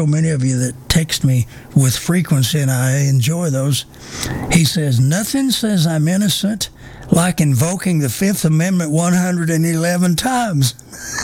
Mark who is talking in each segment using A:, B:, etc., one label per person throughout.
A: so many of you that text me with frequency, and I enjoy those. He says, nothing says I'm innocent like invoking the Fifth Amendment 111 times.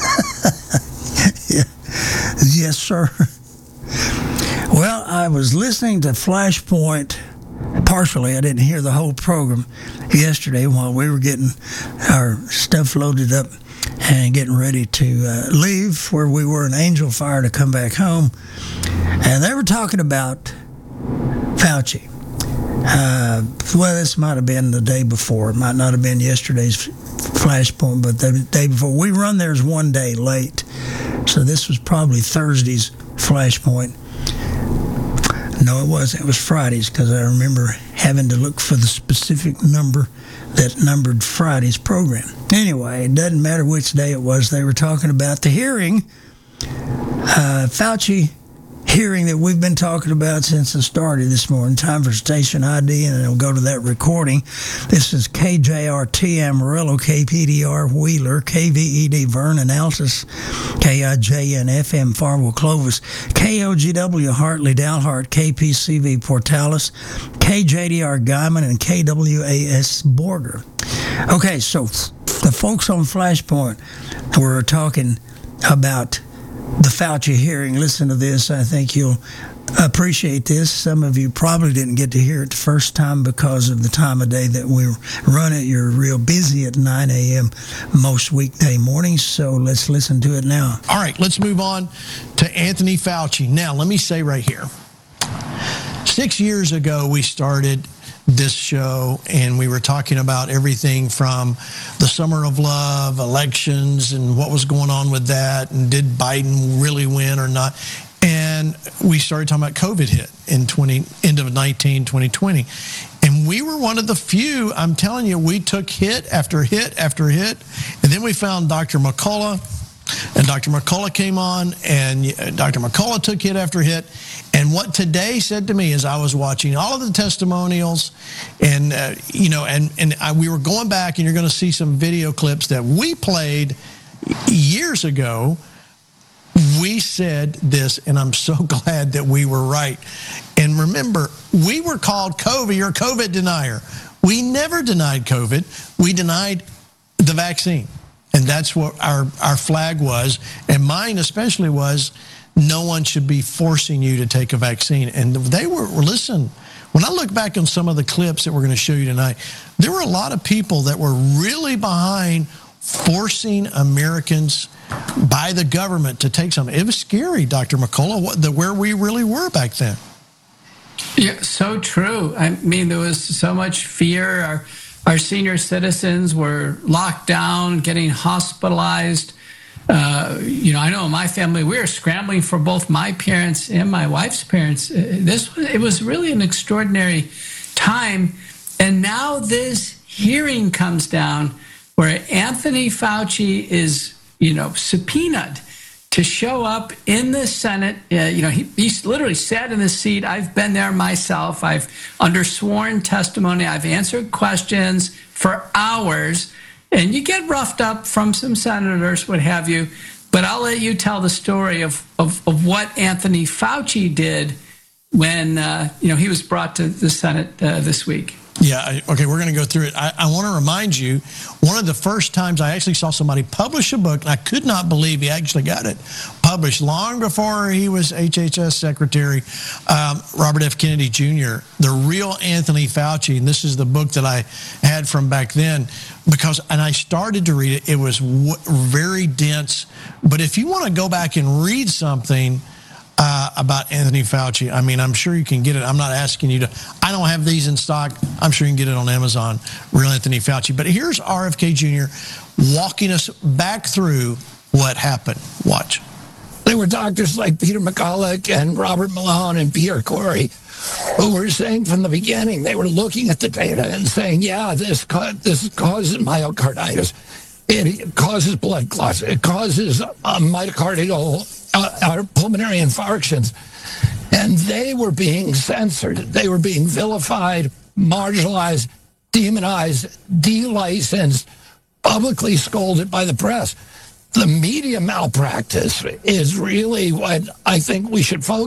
A: Yeah. Yes, sir. Well, I was listening to Flashpoint partially. I didn't hear the whole program yesterday while we were getting our stuff loaded up and getting ready to leave where we were in Angel Fire to come back home. And they were talking about Fauci. Well, this might have been the day before. It might not have been yesterday's Flashpoint, but the day before. We run theirs one day late. So this was probably Thursday's Flashpoint. No, it wasn't. It was Friday's, because I remember having to look for the specific number that numbered Friday's program. Anyway, it doesn't matter which day it was. They were talking about the hearing, Fauci hearing that we've been talking about since the start of this morning. Time for station ID, and it'll go to that recording. This is KJRT Amarillo, KPDR Wheeler, KVED Vernon Altus, KIJN FM Farwell Clovis, KOGW Hartley Dalhart, KPCV Portales, KJDR Guyman, and KWAS Borger. Okay, so the folks on Flashpoint were talking about the Fauci hearing. Listen to this. I think you'll appreciate this. Some of you probably didn't get to hear it the first time because of the time of day that we run it. You're real busy at 9 a.m. most weekday mornings, so let's listen to it now.
B: All right, let's move on to Anthony Fauci. Now, let me say right here, 6 years ago we started this show, and we were talking about everything from the summer of love, elections, and what was going on with that, and did Biden really win or not. And we started talking about COVID hit in end of 2020. And we were one of the few, I'm telling you, we took hit after hit after hit. And then we found Dr. McCullough, and Dr. McCullough came on, and Dr. McCullough took hit after hit. And what Today said to me as I was watching all of the testimonials, and we were going back, and you're going to see some video clips that we played years ago. We said this, and I'm so glad that we were right. And remember, we were called COVID or COVID denier. We never denied COVID. We denied the vaccine. And that's what our flag was. And mine especially was, no one should be forcing you to take a vaccine. And they were, listen, when I look back on some of the clips that we're going to show you tonight, there were a lot of people that were really behind forcing Americans by the government to take something. It was scary, Dr. McCullough, where we really were back then.
C: Yeah, so true. I mean, there was so much fear. Our senior citizens were locked down, getting hospitalized. I know in my family, we were scrambling for both my parents and my wife's parents. It was really an extraordinary time. And now this hearing comes down where Anthony Fauci is, subpoenaed to show up in the Senate. He literally sat in the seat. I've been there myself. I've under sworn testimony. I've answered questions for hours. And you get roughed up from some senators, what have you. But I'll let you tell the story of what Anthony Fauci did when he was brought to the Senate this week.
B: Yeah, okay, we're going to go through it. I want to remind you, one of the first times I actually saw somebody publish a book, and I could not believe he actually got it published long before he was HHS Secretary, Robert F. Kennedy Jr., The Real Anthony Fauci, and this is the book that I had from back then, and I started to read it. It was very dense, but if you want to go back and read something about Anthony Fauci, I mean, I'm sure you can get it. I'm not asking you to. I don't have these in stock. I'm sure you can get it on Amazon, Real Anthony Fauci. But here's RFK Jr. walking us back through what happened. Watch.
D: There were doctors like Peter McCullough and Robert Malone and Pierre Corey who were saying from the beginning, they were looking at the data and saying, yeah, this causes myocarditis. It causes blood clots. It causes myocardial pulmonary infarctions. And they were being censored. They were being vilified, marginalized, demonized, delicensed, publicly scolded by the press. The media malpractice is really what I think we should focus